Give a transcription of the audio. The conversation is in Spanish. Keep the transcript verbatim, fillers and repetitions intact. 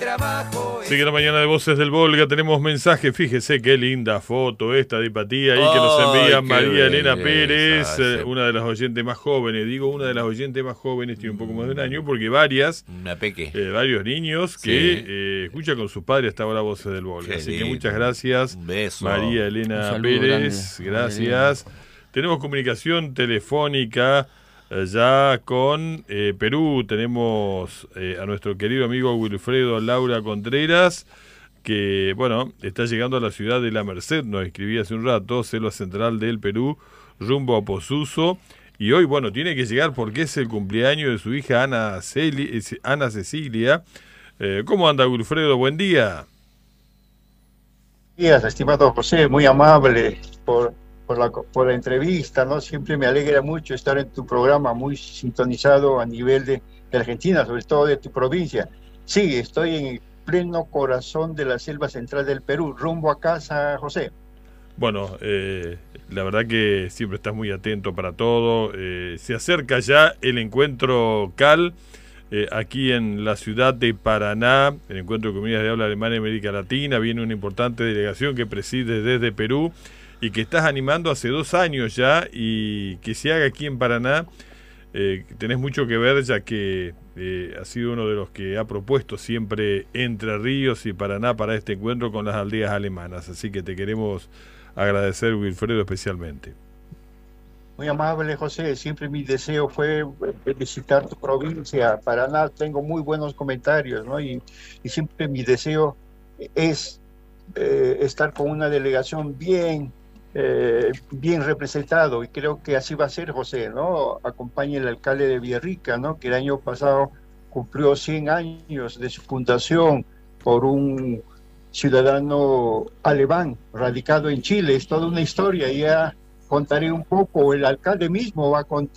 trabajo. Sigue la mañana de Voces del Volga, tenemos mensaje, fíjese qué linda foto esta de Hipatía ahí que nos envía Ay, María Elena belleza, Pérez, sí. eh, una de las oyentes más jóvenes, digo una de las oyentes más jóvenes, tiene un poco más de un año, porque varias, Una peque. eh, varios niños que Sí. eh, escuchan con sus padres hasta ahora Voces del Volga. Qué Así que lindo. muchas gracias, Un beso. María Un Elena saludo Pérez, grande. gracias. Tenemos comunicación telefónica eh, ya con eh, Perú, tenemos eh, a nuestro querido amigo Wilfredo Laura Contreras, que, bueno, está llegando a la ciudad de La Merced, nos escribía hace un rato, selva central del Perú, rumbo a Posuso, y hoy, bueno, tiene que llegar porque es el cumpleaños de su hija Ana, Celi, Ana Cecilia. Eh, ¿Cómo anda, Wilfredo? Buen día. Días, estimado José, muy amable por, por, la, por la entrevista, ¿no? Siempre me alegra mucho estar en tu programa, muy sintonizado a nivel de, de Argentina, sobre todo de tu provincia. Sí, estoy en el pleno corazón de la selva central del Perú, rumbo a casa, José. Bueno, eh, la verdad que siempre estás muy atento para todo. Eh, se acerca ya el encuentro C A L, eh, aquí en la ciudad de Paraná, el encuentro de comunidades de habla alemana en América Latina. Viene una importante delegación que preside desde Perú y que estás animando hace dos años ya y que se haga aquí en Paraná. Eh, tenés mucho que ver, ya que eh, ha sido uno de los que ha propuesto siempre Entre Ríos y Paraná para este encuentro con las aldeas alemanas. Así que te queremos agradecer, Wilfredo, especialmente. Muy amable, José. Siempre mi deseo fue visitar tu provincia, Paraná. Tengo muy buenos comentarios, ¿no? Y, y siempre mi deseo es eh, estar con una delegación bien, eh, bien representado. Y creo que así va a ser, José, ¿no? Acompaña el alcalde de Villarrica, ¿no? Que el año pasado cumplió cien años de su fundación por un ciudadano alemán radicado en Chile. Es toda una historia. Ya contaré un poco, el alcalde mismo va a contar